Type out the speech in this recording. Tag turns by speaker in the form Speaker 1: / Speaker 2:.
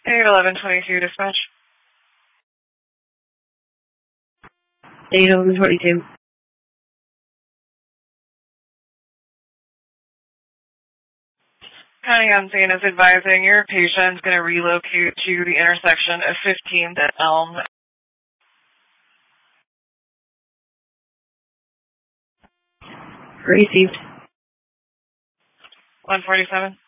Speaker 1: 81122 dispatch.
Speaker 2: 81122.
Speaker 1: County on scene is advising your patient is going to relocate to the intersection of 15th and Elm.
Speaker 2: Received.
Speaker 1: 147.